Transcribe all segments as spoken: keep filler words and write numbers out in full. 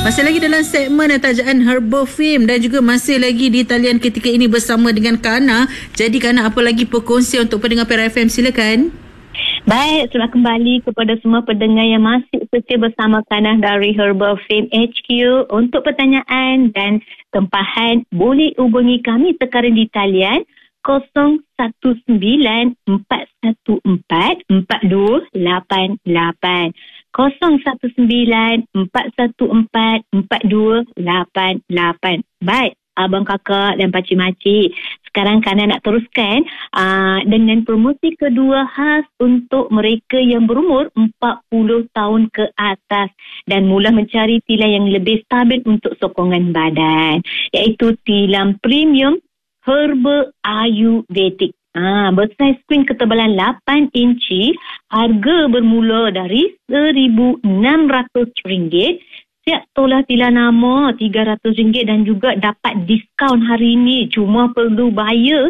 Masih lagi dalam segmen tajaan Herbal Fame dan juga masih lagi di talian ketika ini bersama dengan Kana. Jadi Kana, apa lagi perkongsian untuk pendengar Perak F M? Silakan. Baik, selamat kembali kepada semua pendengar yang masih setia bersama Kana dari Herbal Fame H Q. Untuk pertanyaan dan tempahan, boleh hubungi kami sekarang di talian kosong satu sembilan empat satu empat empat dua lapan lapan. kosong satu sembilan empat satu empat empat dua lapan lapan. Baik, abang kakak dan pakcik-makcik, sekarang Kana nak teruskan aa, dengan promosi kedua khas untuk mereka yang berumur empat puluh tahun ke atas dan mula mencari tilam yang lebih stabil untuk sokongan badan, iaitu tilam premium Herbal Ayurvedic. Ah, bersaiz skrin ketebalan lapan inci, harga bermula dari seribu enam ratus ringgit. Siap tolak tilam nama tiga ratus ringgit dan juga dapat diskaun hari ini. Cuma perlu bayar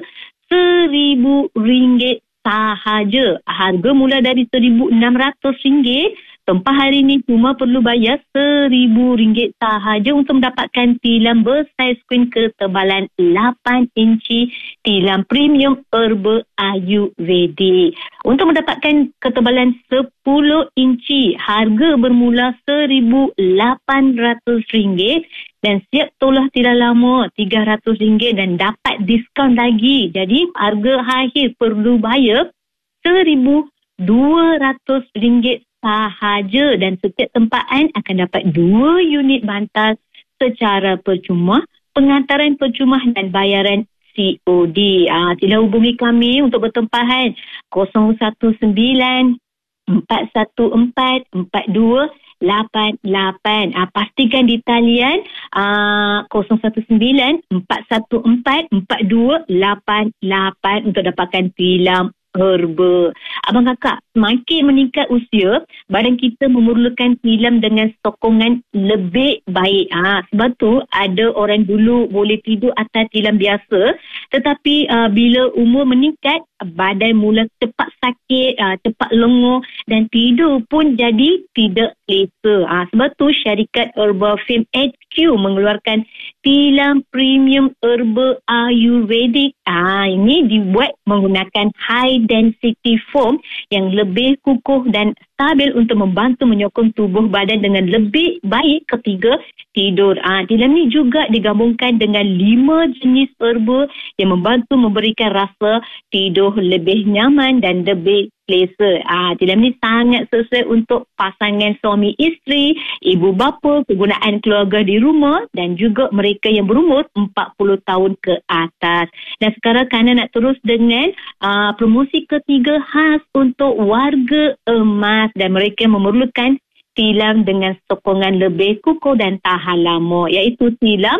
seribu ringgit sahaja. Harga mula dari seribu enam ratus ringgit. Tempah hari ini cuma perlu bayar seribu ringgit sahaja untuk mendapatkan tilam bersaiz skrin ketebalan lapan inci, tilam premium Herbal Ayurvedic. Untuk mendapatkan ketebalan sepuluh inci, harga bermula seribu lapan ratus ringgit dan siap tolak tilam lama tiga ratus ringgit dan dapat diskaun lagi. Jadi harga akhir perlu bayar seribu dua ratus ringgit sahaja dan setiap tempaan akan dapat dua unit bantal secara percuma, pengantaran percuma dan bayaran C O D. Ah, sila hubungi kami untuk bertempahan kosong satu sembilan empat satu empat empat dua lapan lapan. Ah, pastikan di talian ah, kosong satu sembilan empat satu empat empat dua lapan lapan untuk dapatkan tilam herba. Abang kakak, semakin meningkat usia, badan kita memerlukan tilam dengan sokongan lebih baik. Ha, sebab tu ada orang dulu boleh tidur atas tilam biasa, tetapi uh, bila umur meningkat, badan mula cepat sakit, uh, cepat lenguh dan tidur pun jadi tidak selesa. Ha, sebab tu syarikat Herbal Fame H Q mengeluarkan tilam premium Herbal Ayurvedic. Ah, ini dibuat menggunakan high density foam yang lebih kukuh dan stabil untuk membantu menyokong tubuh badan dengan lebih baik ketika tidur. Ah, tilam ni juga digabungkan dengan lima jenis herba yang membantu memberikan rasa tidur lebih nyaman dan lebih selesa. Ah, tilam ni sangat sesuai untuk pasangan suami isteri, ibu bapa, kegunaan keluarga di rumah dan juga mereka yang berumur empat puluh tahun ke atas. Dan sekarang Kana nak terus dengan uh, promosi ketiga khas untuk warga emas dan mereka memerlukan tilam dengan sokongan lebih kukuh dan tahan lama, iaitu tilam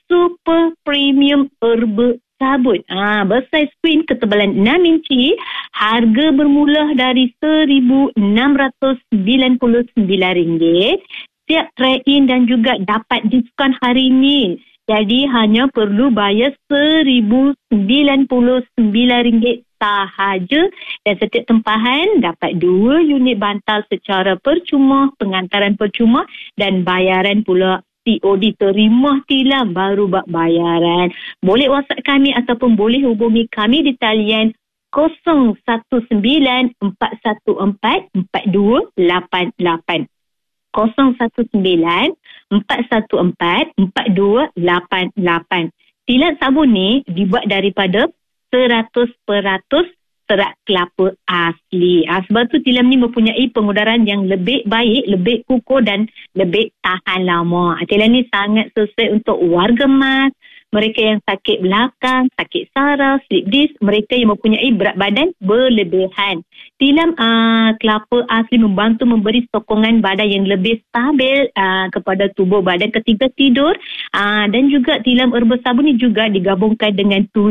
Super Premium Herbal Sabut. Ah, bersaiz skrin ketebalan enam inci, harga bermula dari seribu enam ratus sembilan puluh sembilan ringgit. Siap trade-in dan juga dapat diskaun hari ini. Jadi hanya perlu bayar seribu sembilan puluh sembilan ringgit sahaja dan setiap tempahan dapat dua unit bantal secara percuma, pengantaran percuma dan bayaran pula C O D, terima tilam baru buat bayaran. Boleh WhatsApp kami ataupun boleh hubungi kami di talian kosong satu sembilan empat satu empat empat dua lapan lapan. kosong satu sembilan empat satu empat empat dua lapan lapan. Tilam sabun ni dibuat daripada seratus peratus serat kelapa asli. Ha, sebab tu tilam ni mempunyai pengudaran yang lebih baik, lebih kukuh dan lebih tahan lama. Ha, tilam ni sangat sesuai untuk warga emas, mereka yang sakit belakang, sakit saraf, slip disc, mereka yang mempunyai berat badan berlebihan. Tilam uh, kelapa asli membantu memberi sokongan badan yang lebih stabil uh, kepada tubuh badan ketika tidur. Uh, dan juga tilam herba sabun ni juga digabungkan dengan